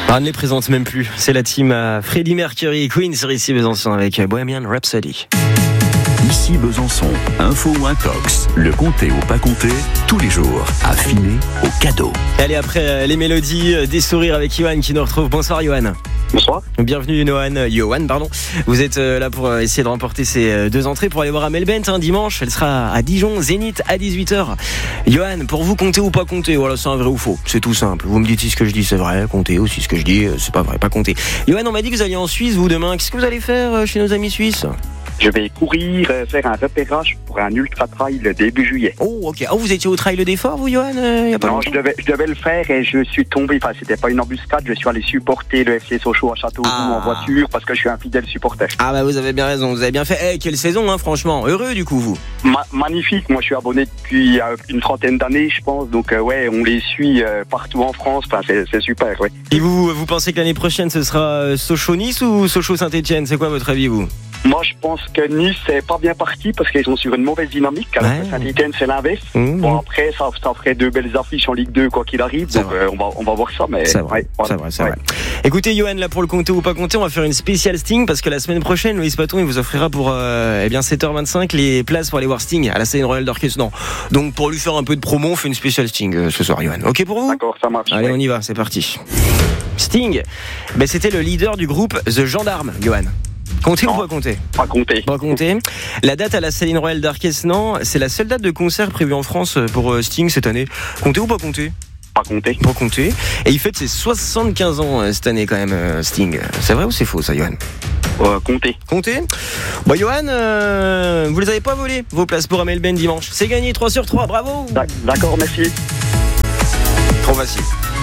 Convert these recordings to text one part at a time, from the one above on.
On ne les présente même plus. C'est la team Freddie Mercury, Queen sur ici Besançon avec Bohemian Rhapsody. Ici Besançon, info ou intox, le comté ou pas comté, tous les jours, affiné au cadeau. Allez, après les mélodies, des sourires avec Johan qui nous retrouve. Bonsoir Johan. Bonsoir. Bienvenue Johan, pardon. Vous êtes là pour essayer de remporter ces 2 entrées pour aller voir Amel Bent dimanche. Elle sera à Dijon, Zénith à 18h. Johan, pour vous, compter ou pas compter? Voilà, c'est un vrai ou faux. C'est tout simple. Vous me dites si ce que je dis c'est vrai, compter, ou si ce que je dis c'est pas vrai, pas compter. Johan, on m'a dit que vous alliez en Suisse vous demain. Qu'est-ce que vous allez faire chez nos amis suisses? Je vais courir, faire un repérage pour un ultra-trail début juillet. Oh, ok. Oh, vous étiez au trail des Forts, vous, Johan? Non, je devais le faire et je suis tombé. Enfin, c'était pas une embuscade. Je suis allé supporter le FC Sochaux à Châteauroux en voiture parce que je suis un fidèle supporter. Ah, bah, vous avez bien raison. Vous avez bien fait. Quelle saison, hein, franchement. Heureux, du coup, vous? Magnifique. Moi, je suis abonné depuis une trentaine d'années, je pense. Donc, ouais, on les suit partout en France. Enfin, c'est super, ouais. Et vous pensez que l'année prochaine, ce sera Sochaux-Nice ou Sochaux-Saint-Etienne? C'est quoi votre avis, vous? Moi, je pense que Nice c'est pas bien parti parce qu'ils sont sur une mauvaise dynamique. Alors que Saint-Etienne, c'est l'inverse. Bon, après, ça ferait 2 belles affiches en Ligue 2, quoi qu'il arrive. Donc, on va voir ça. Mais c'est vrai. C'est vrai. Écoutez, Johan, là, pour le compter ou pas compter, on va faire une spéciale Sting parce que la semaine prochaine, Loïs Paton, il vous offrira pour 7h25 les places pour aller voir Sting à la scène Royal d'Orchestre. Donc, pour lui faire un peu de promo, on fait une spéciale Sting ce soir, Johan. Ok pour vous? D'accord, ça marche. Allez, on y va, c'est parti. Sting, c'était le leader du groupe The Gendarmes, Johan. Compter ou pas compter? Pas compter. Pas compter. La date à la Céline Royal d'Arquesnan, c'est la seule date de concert prévue en France pour Sting cette année. Compter ou pas compter? Pas compter. Pas compter. Et il fête ses 75 ans cette année quand même, Sting. C'est vrai ou c'est faux ça, Johan? Compter. Compter. Bon, Johan, vous les avez pas volés, vos places pour Amel Bent dimanche. C'est gagné, 3 sur 3, bravo. D'accord, merci. Trop facile.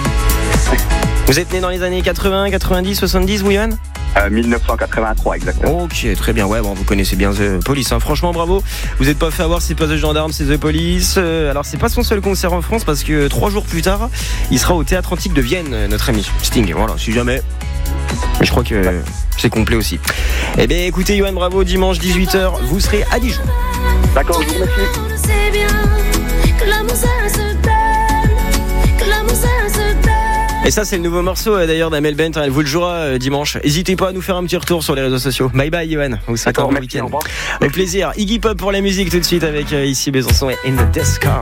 Vous êtes né dans les années 80, 90, 70, vous, Johan? 1983 exactement. Ok, très bien. Ouais, bon, vous connaissez bien The Police. Hein. Franchement, bravo. Vous n'êtes pas fait avoir. C'est pas The Gendarmes, c'est The Police. Alors, c'est pas son seul concert en France parce que 3 jours plus tard, il sera au Théâtre Antique de Vienne, notre ami Sting. Voilà, si jamais. Mais je crois que c'est complet aussi. Eh bien, écoutez, Johan, bravo. Dimanche 18h, vous serez à Dijon. D'accord, je vous remercie. Et ça, c'est le nouveau morceau d'ailleurs d'Amel Bent. Elle vous le jouera dimanche. N'hésitez pas à nous faire un petit retour sur les réseaux sociaux. Bye bye, Johan. Vous serez encore au week-end. Au plaisir. Iggy Pop pour la musique tout de suite avec ici Besançon et In the Disco.